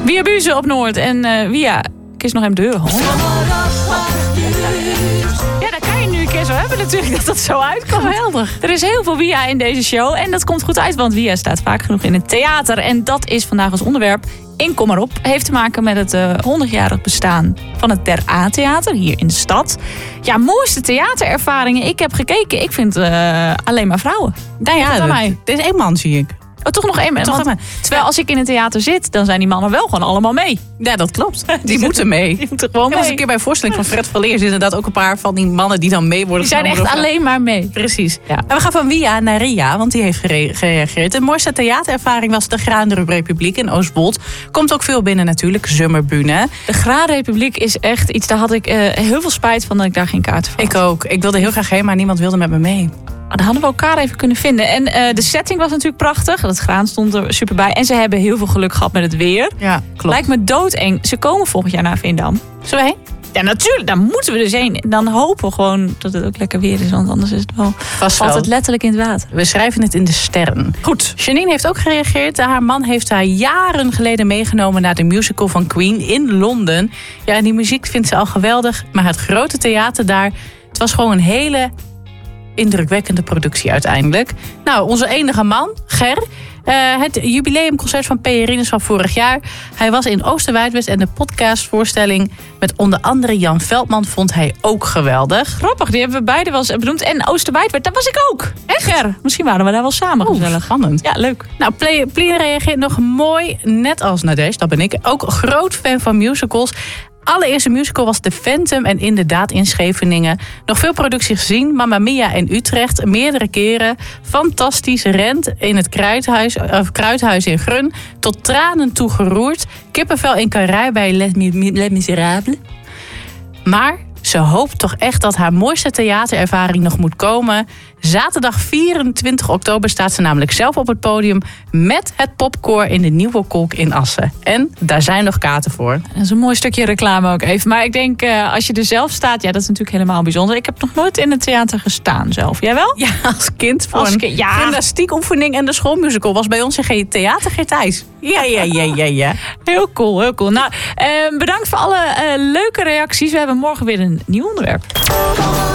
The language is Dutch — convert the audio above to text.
Via Buze op Noord en via... Kies nog even deur. Ja, dat kan je nu een keer zo hebben natuurlijk, dat zo uitkomt. Geweldig. Er is heel veel Via in deze show en dat komt goed uit, want Via staat vaak genoeg in het theater. En dat is vandaag als onderwerp in Kom maar op. Heeft te maken met het 100-jarig bestaan van het Ter A Theater hier in de stad. Ja, mooiste theaterervaringen. Ik heb gekeken, ik vind alleen maar vrouwen. Nou ja, dit is 1 man zie ik. Oh, toch nog 1 man. Terwijl als ik in het theater zit, dan zijn die mannen wel gewoon allemaal mee. Ja, dat klopt. Die moeten mee. Die moeten gewoon mee. Ik was een keer bij een voorstelling van Fred Verleer. Er inderdaad ook een paar van die mannen die dan mee worden. Die zijn echt alleen maar mee. Precies. Ja. En we gaan van Via naar Ria, want die heeft gereageerd. De mooiste theaterervaring was de Graanrepubliek in Oostwold. Komt ook veel binnen natuurlijk, Zomerbühne. De Graanrepubliek is echt iets, daar had ik heel veel spijt van dat ik daar geen kaarten van had. Ik ook. Ik wilde heel graag heen, maar niemand wilde met me mee. Dan hadden we elkaar even kunnen vinden. En de setting was natuurlijk prachtig. Het graan stond er super bij. En ze hebben heel veel geluk gehad met het weer. Ja, klopt. Lijkt me doodeng. Ze komen volgend jaar naar Veendam. Zullen we heen? Ja, natuurlijk. Daar moeten we dus heen. Dan hopen we gewoon dat het ook lekker weer is. Want anders is het wel altijd letterlijk in het water. We schrijven het in de sterren. Goed. Janine heeft ook gereageerd. Haar man heeft haar jaren geleden meegenomen naar de musical van Queen in Londen. Ja, en die muziek vindt ze al geweldig. Maar het grote theater daar, het was gewoon een hele indrukwekkende productie uiteindelijk. Nou, onze enige man, Ger. Het jubileumconcert van P.Rinus van vorig jaar. Hij was in Oosterwijtwest en de podcastvoorstelling met onder andere Jan Veldman vond hij ook geweldig. Grappig, die hebben we beide wel eens benoemd. En Oosterwijtwest, daar was ik ook. Echt? Ger, misschien waren we daar wel samen gezellig. Spannend. Ja, leuk. Nou, Plien reageert nog mooi, net als Nadesh, dat ben ik. Ook groot fan van musicals. Allereerste musical was The Phantom en inderdaad in Scheveningen. Nog veel producties gezien. Mamma Mia in Utrecht, meerdere keren. Fantastisch, Rent in het Kruidhuis in Grun. Tot tranen toe geroerd. Kippenvel in Carré bij Les Miserables. Maar ze hoopt toch echt dat haar mooiste theaterervaring nog moet komen. Zaterdag 24 oktober staat ze namelijk zelf op het podium met het popkoor in de Nieuwe Kolk in Assen. En daar zijn nog kaarten voor. Dat is een mooi stukje reclame ook even. Maar ik denk, als je er zelf staat, ja, dat is natuurlijk helemaal bijzonder. Ik heb nog nooit in het theater gestaan zelf. Jij wel? Ja, als kind. Voor een gymnastiekoefening en de schoolmusical was bij ons in theater Geertijs. Ja. Heel cool, heel cool. Nou, bedankt voor alle leuke reacties. We hebben morgen weer een nieuw onderwerp.